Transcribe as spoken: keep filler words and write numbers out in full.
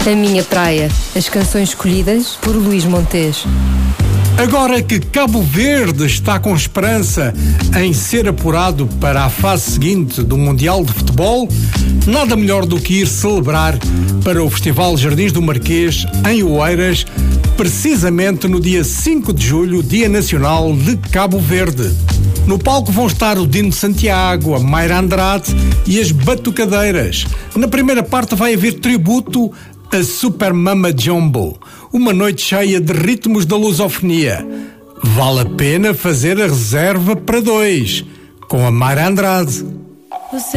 A minha praia. As canções escolhidas por Luís Montes. Agora que Cabo Verde está com esperança em ser apurado para a fase seguinte do Mundial de Futebol, nada melhor do que ir celebrar para o Festival Jardins do Marquês, em Oeiras, precisamente no dia cinco de julho, Dia Nacional de Cabo Verde. No palco vão estar o Dino Santiago, a Mayra Andrade e as Batucadeiras. Na primeira parte vai haver tributo a Super Mama Jumbo, uma noite cheia de ritmos da lusofonia. Vale a pena fazer a reserva para dois, com a Mayra Andrade.